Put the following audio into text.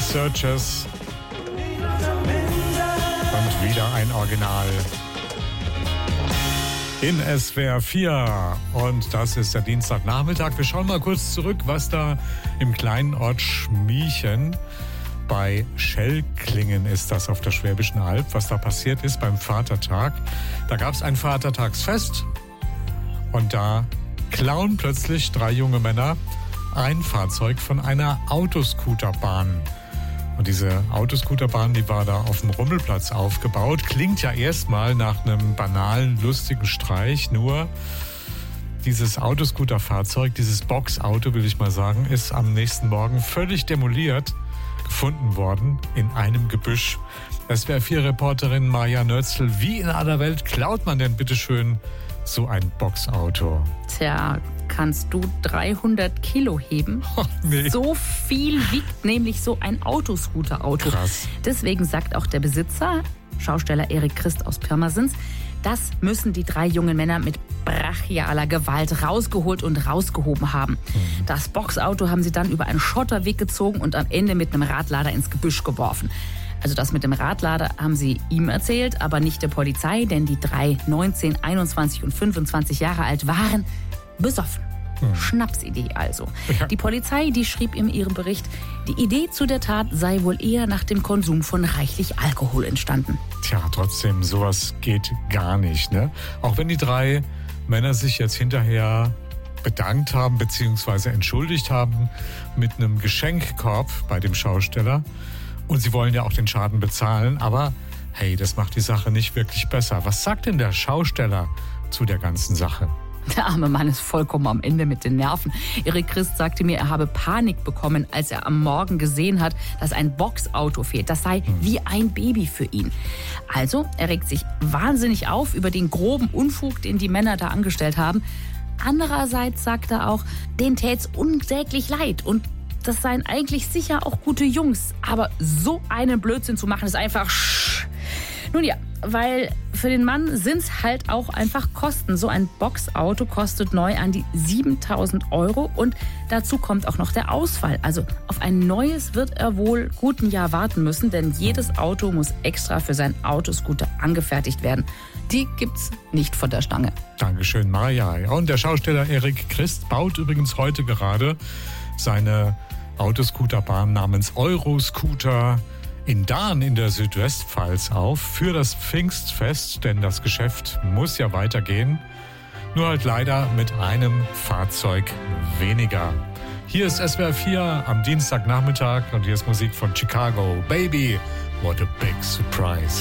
Searchers. Und wieder ein Original in SWR 4. Und das ist der Dienstagnachmittag. Wir schauen mal kurz zurück, was da im kleinen Ort Schmiechen bei Schellklingen ist das auf der Schwäbischen Alb, was da passiert ist beim Vatertag. Da gab es ein Vatertagsfest und da klauen plötzlich 3 junge Männer ein Fahrzeug von einer Autoscooterbahn. Und diese Autoscooterbahn, die war da auf dem Rummelplatz aufgebaut. Klingt ja erstmal nach einem banalen, lustigen Streich, nur dieses Autoscooterfahrzeug, dieses Boxauto, will ich mal sagen, ist am nächsten Morgen völlig demoliert gefunden worden in einem Gebüsch. SWR4-Reporterin Maja Nötzl, wie in aller Welt klaut man denn bitteschön so ein Boxauto? Tja, kannst du 300 Kilo heben? Oh, nee. So viel wiegt nämlich so ein Autoscooter-Auto. Krass. Deswegen sagt auch der Besitzer, Schausteller Erik Christ aus Pirmasens, das müssen die 3 jungen Männer mit brachialer Gewalt rausgeholt und rausgehoben haben. Das Boxauto haben sie dann über einen Schotterweg gezogen und am Ende mit einem Radlader ins Gebüsch geworfen. Also das mit dem Radlader haben sie ihm erzählt, aber nicht der Polizei, denn die 3, 19, 21 und 25 Jahre alt, waren besoffen. Schnapsidee also. Ja. Die Polizei, die schrieb in ihrem Bericht, die Idee zu der Tat sei wohl eher nach dem Konsum von reichlich Alkohol entstanden. Tja, trotzdem, sowas geht gar nicht, ne? Auch wenn die 3 Männer sich jetzt hinterher bedankt haben bzw. entschuldigt haben mit einem Geschenkkorb bei dem Schausteller. Und sie wollen ja auch den Schaden bezahlen, aber hey, das macht die Sache nicht wirklich besser. Was sagt denn der Schausteller zu der ganzen Sache? Der arme Mann ist vollkommen am Ende mit den Nerven. Erik Christ sagte mir, er habe Panik bekommen, als er am Morgen gesehen hat, dass ein Boxauto fehlt. Das sei wie ein Baby für ihn. Also, er regt sich wahnsinnig auf über den groben Unfug, den die Männer da angestellt haben. Andererseits sagt er auch, denen tät's unsäglich leid und das seien eigentlich sicher auch gute Jungs. Aber so einen Blödsinn zu machen, ist einfach Nun ja, weil für den Mann sind es halt auch einfach Kosten. So ein Boxauto kostet neu an die 7.000 € und dazu kommt auch noch der Ausfall. Also auf ein neues wird er wohl gut ein Jahr warten müssen, denn jedes Auto muss extra für seinen Autoscooter angefertigt werden. Die gibt's nicht von der Stange. Dankeschön, Maja. Und der Schausteller Erik Christ baut übrigens heute gerade seine Autoscooterbahn namens Euroscooter in Dahn in der Südwestpfalz auf für das Pfingstfest, denn das Geschäft muss ja weitergehen, nur halt leider mit einem Fahrzeug weniger. Hier ist SWR 4 am Dienstagnachmittag und hier ist Musik von Chicago. Baby, what a big surprise.